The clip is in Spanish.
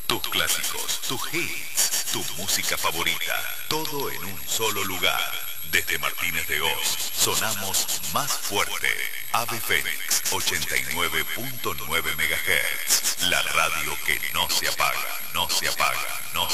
Tus clásicos, tus hits, tu música favorita, todo en un solo lugar. Desde Martínez de Oz, sonamos más fuerte. Ave Fénix, 89.9 MHz. La radio que no se apaga, no se apaga.